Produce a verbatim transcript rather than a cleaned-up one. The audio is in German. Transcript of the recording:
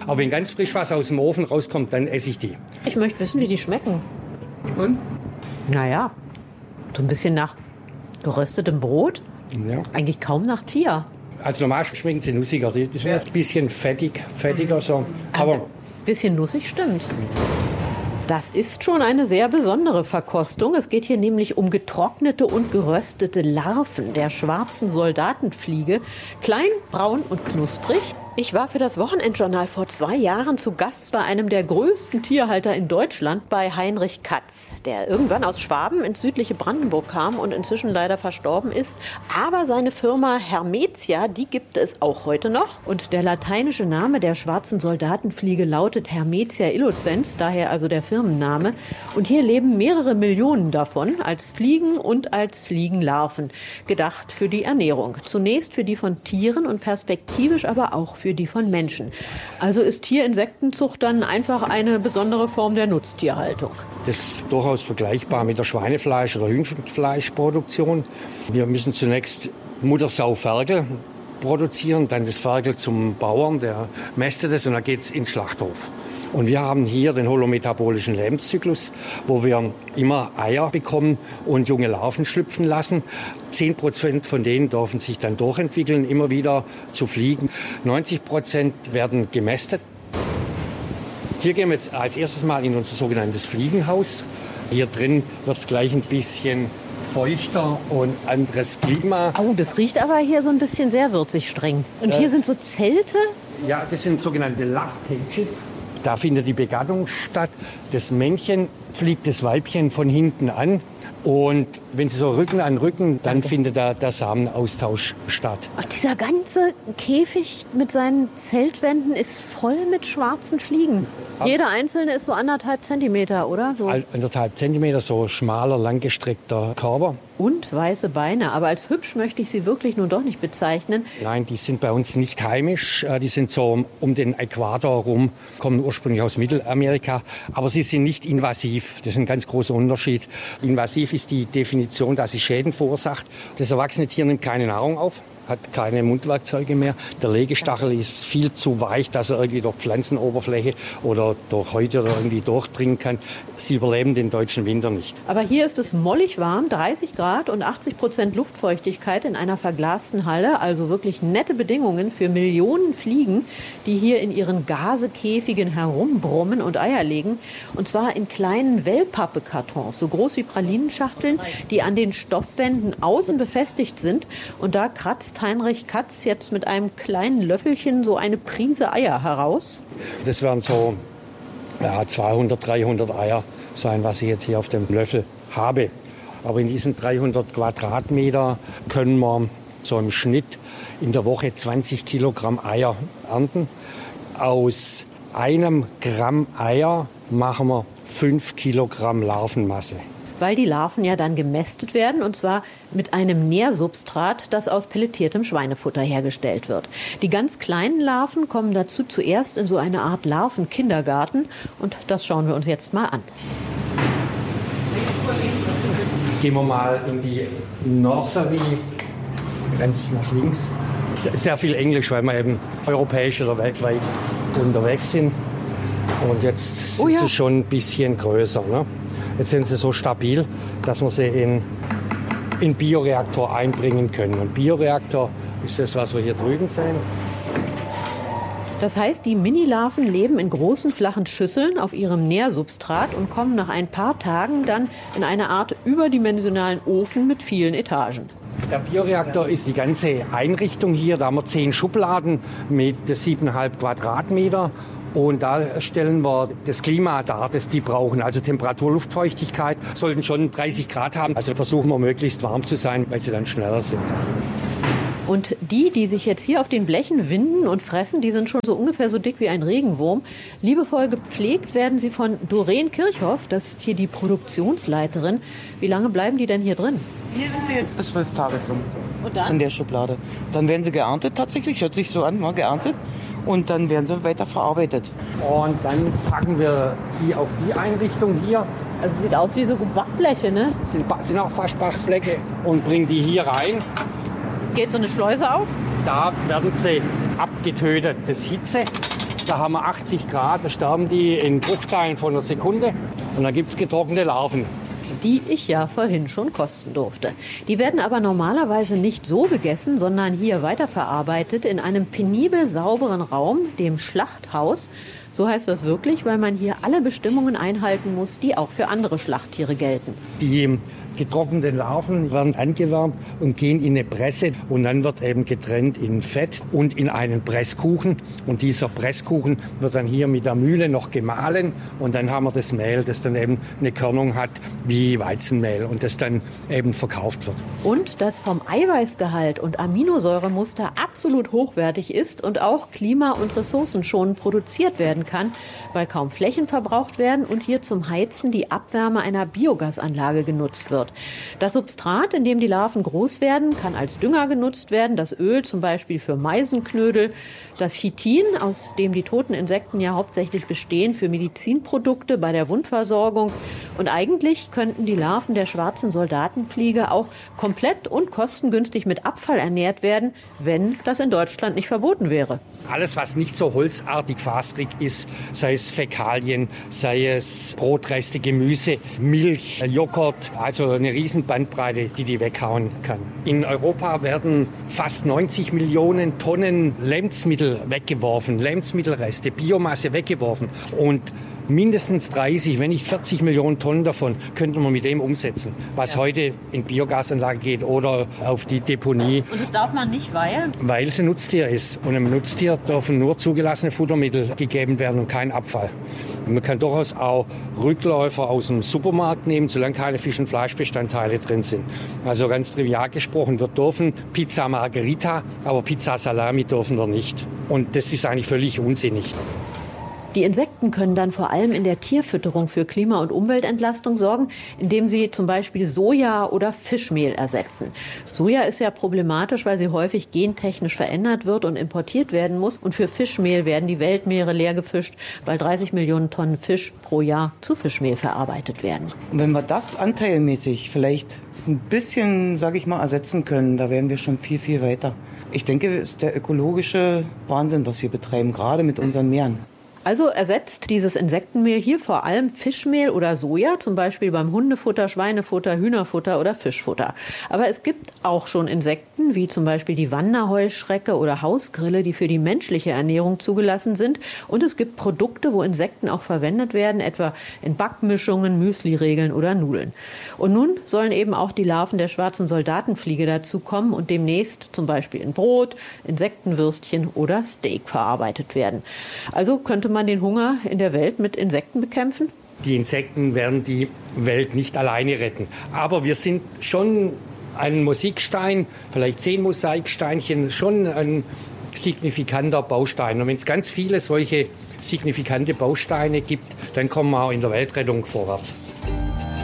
Aber wenn ganz frisch was aus dem Ofen rauskommt, dann esse ich die. Ich möchte wissen, wie die schmecken. Und? Naja, so ein bisschen nach geröstetem Brot. Ja. Eigentlich kaum nach Tier. Also normal schmecken sie nussiger. Die sind ja. ein bisschen fettig, fettiger so. Aber ein bisschen nussig stimmt. Das ist schon eine sehr besondere Verkostung. Es geht hier nämlich um getrocknete und geröstete Larven der schwarzen Soldatenfliege. Klein, braun und knusprig. Ich war für das Wochenendjournal vor zwei Jahren zu Gast bei einem der größten Tierhalter in Deutschland, bei Heinrich Katz, der irgendwann aus Schwaben ins südliche Brandenburg kam und inzwischen leider verstorben ist. Aber seine Firma Hermetia, die gibt es auch heute noch. Und der lateinische Name der schwarzen Soldatenfliege lautet Hermetia illocens, daher also der Firmenname. Und hier leben mehrere Millionen davon als Fliegen und als Fliegenlarven, gedacht für die Ernährung. Zunächst für die von Tieren und perspektivisch aber auch für für die von Menschen. Also ist Tierinsektenzucht dann einfach eine besondere Form der Nutztierhaltung. Das ist durchaus vergleichbar mit der Schweinefleisch- oder Hühnchenfleischproduktion. Wir müssen zunächst Muttersau-Ferkel produzieren, dann das Ferkel zum Bauern, der mästet es und dann geht es ins Schlachthof. Und wir haben hier den holometabolischen Lebenszyklus, wo wir immer Eier bekommen und junge Larven schlüpfen lassen. Zehn Prozent von denen dürfen sich dann durchentwickeln, immer wieder zu fliegen. neunzig Prozent werden gemästet. Hier gehen wir jetzt als erstes mal in unser sogenanntes Fliegenhaus. Hier drin wird es gleich ein bisschen feuchter und anderes Klima. Oh, das riecht aber hier so ein bisschen sehr würzig streng. Und äh, hier sind so Zelte? Ja, das sind sogenannte Love Cages. Da findet die Begattung statt. Das Männchen fliegt das Weibchen von hinten an. Und wenn sie so Rücken an Rücken, dann Danke. findet da der Samenaustausch statt. Ach, dieser ganze Käfig mit seinen Zeltwänden ist voll mit schwarzen Fliegen. Ja. Jeder einzelne ist so anderthalb Zentimeter, oder? So. Anderthalb Zentimeter, so schmaler, langgestreckter Körper. Und weiße Beine. Aber als hübsch möchte ich sie wirklich nun doch nicht bezeichnen. Nein, die sind bei uns nicht heimisch. Die sind so um den Äquator rum, kommen ursprünglich aus Mittelamerika. Aber sie sind nicht invasiv. Das ist ein ganz großer Unterschied. Invasiv ist die Definition, dass sie Schäden verursacht. Das erwachsene Tier nimmt keine Nahrung auf, hat keine Mundwerkzeuge mehr. Der Legestachel ist viel zu weich, dass er irgendwie durch Pflanzenoberfläche oder durch Häute oder irgendwie durchdringen kann. Sie überleben den deutschen Winter nicht. Aber hier ist es mollig warm, dreißig Grad und achtzig Prozent Luftfeuchtigkeit in einer verglasten Halle. Also wirklich nette Bedingungen für Millionen Fliegen, die hier in ihren Gasekäfigen herumbrummen und Eier legen. Und zwar in kleinen Wellpappe-Kartons, so groß wie Pralinenschachteln, die an den Stoffwänden außen befestigt sind. Und da kratzt Heinrich Katz jetzt mit einem kleinen Löffelchen so eine Prise Eier heraus. Das wären so ja, zweihundert, dreihundert Eier sein, was ich jetzt hier auf dem Löffel habe. Aber in diesen dreihundert Quadratmeter können wir so im Schnitt in der Woche zwanzig Kilogramm Eier ernten. Aus einem Gramm Eier machen wir fünf Kilogramm Larvenmasse. Weil die Larven ja dann gemästet werden, und zwar mit einem Nährsubstrat, das aus pelletiertem Schweinefutter hergestellt wird. Die ganz kleinen Larven kommen dazu zuerst in so eine Art Larvenkindergarten, und das schauen wir uns jetzt mal an. Gehen wir mal in die Nursery, ganz nach links. Sehr viel Englisch, weil wir eben europäisch oder weltweit unterwegs sind. Und jetzt sind oh ja. sie schon ein bisschen größer, ne? Jetzt sind sie so stabil, dass wir sie in in Bioreaktor einbringen können. Und Bioreaktor ist das, was wir hier drüben sehen. Das heißt, die Mini-Larven leben in großen, flachen Schüsseln auf ihrem Nährsubstrat und kommen nach ein paar Tagen dann in eine Art überdimensionalen Ofen mit vielen Etagen. Der Bioreaktor ist die ganze Einrichtung hier. Da haben wir zehn Schubladen mit siebeneinhalb Quadratmeter. Und da stellen wir das Klima dar, das die brauchen. Also Temperatur, Luftfeuchtigkeit sollten schon dreißig Grad haben. Also versuchen wir möglichst warm zu sein, weil sie dann schneller sind. Und die, die sich jetzt hier auf den Blechen winden und fressen, die sind schon so ungefähr so dick wie ein Regenwurm. Liebevoll gepflegt werden sie von Doreen Kirchhoff, das ist hier die Produktionsleiterin. Wie lange bleiben die denn hier drin? Hier sind sie jetzt bis zwölf Tage drin. Und dann? In der Schublade. Dann werden sie geerntet tatsächlich, hört sich so an, mal geerntet. Und dann werden sie weiter verarbeitet. Und dann packen wir die auf die Einrichtung hier. Also sieht aus wie so Backbleche, ne? Sind, sind auch fast Backbleche. Und bringen die hier rein. Geht so eine Schleuse auf? Da werden sie abgetötet. Das Hitze Da haben wir achtzig Grad, da sterben die in Bruchteilen von einer Sekunde. Und dann gibt es getrocknete Larven. Die ich ja vorhin schon kosten durfte. Die werden aber normalerweise nicht so gegessen, sondern hier weiterverarbeitet in einem penibel sauberen Raum, dem Schlachthaus. So heißt das wirklich, weil man hier alle Bestimmungen einhalten muss, die auch für andere Schlachttiere gelten. Die getrockneten Larven werden angewärmt und gehen in eine Presse und dann wird eben getrennt in Fett und in einen Presskuchen. Und dieser Presskuchen wird dann hier mit der Mühle noch gemahlen und dann haben wir das Mehl, das dann eben eine Körnung hat wie Weizenmehl und das dann eben verkauft wird. Und das vom Eiweißgehalt und Aminosäuremuster absolut hochwertig ist und auch klima- und ressourcenschonend produziert werden kann, weil kaum Flächen verbraucht werden und hier zum Heizen die Abwärme einer Biogasanlage genutzt wird. Das Substrat, in dem die Larven groß werden, kann als Dünger genutzt werden. Das Öl zum Beispiel für Meisenknödel. Das Chitin, aus dem die toten Insekten ja hauptsächlich bestehen, für Medizinprodukte bei der Wundversorgung. Und eigentlich könnten die Larven der schwarzen Soldatenfliege auch komplett und kostengünstig mit Abfall ernährt werden, wenn das in Deutschland nicht verboten wäre. Alles, was nicht so holzartig fastrig ist, sei es Fäkalien, sei es Brotreste, Gemüse, Milch, Joghurt, also eine riesen Bandbreite, die die weghauen kann. In Europa werden fast neunzig Millionen Tonnen Lebensmittel weggeworfen, Lebensmittelreste, Biomasse weggeworfen und mindestens dreißig, wenn nicht vierzig Millionen Tonnen davon könnte man mit dem umsetzen, was ja heute in Biogasanlage geht oder auf die Deponie. Und das darf man nicht, weil? Weil es ein Nutztier ist. Und einem Nutztier dürfen nur zugelassene Futtermittel gegeben werden und kein Abfall. Man kann durchaus auch Rückläufer aus dem Supermarkt nehmen, solange keine Fisch- und Fleischbestandteile drin sind. Also ganz trivial gesprochen, wir dürfen Pizza Margherita, aber Pizza Salami dürfen wir nicht. Und das ist eigentlich völlig unsinnig. Die Insekten können dann vor allem in der Tierfütterung für Klima- und Umweltentlastung sorgen, indem sie zum Beispiel Soja oder Fischmehl ersetzen. Soja ist ja problematisch, weil sie häufig gentechnisch verändert wird und importiert werden muss. Und für Fischmehl werden die Weltmeere leer gefischt, weil dreißig Millionen Tonnen Fisch pro Jahr zu Fischmehl verarbeitet werden. Und wenn wir das anteilmäßig vielleicht ein bisschen, sage ich mal, ersetzen können, da wären wir schon viel, viel weiter. Ich denke, es ist der ökologische Wahnsinn, was wir betreiben, gerade mit unseren Meeren. Also ersetzt dieses Insektenmehl hier vor allem Fischmehl oder Soja, zum Beispiel beim Hundefutter, Schweinefutter, Hühnerfutter oder Fischfutter. Aber es gibt auch schon Insekten, wie zum Beispiel die Wanderheuschrecke oder Hausgrille, die für die menschliche Ernährung zugelassen sind. Und es gibt Produkte, wo Insekten auch verwendet werden, etwa in Backmischungen, Müsliregeln oder Nudeln. Und nun sollen eben auch die Larven der schwarzen Soldatenfliege dazukommen und demnächst zum Beispiel in Brot, Insektenwürstchen oder Steak verarbeitet werden. Also könnte man man den Hunger in der Welt mit Insekten bekämpfen? Die Insekten werden die Welt nicht alleine retten. Aber wir sind schon ein Mosaikstein, vielleicht zehn Mosaiksteinchen, schon ein signifikanter Baustein. Und wenn es ganz viele solche signifikante Bausteine gibt, dann kommen wir auch in der Weltrettung vorwärts.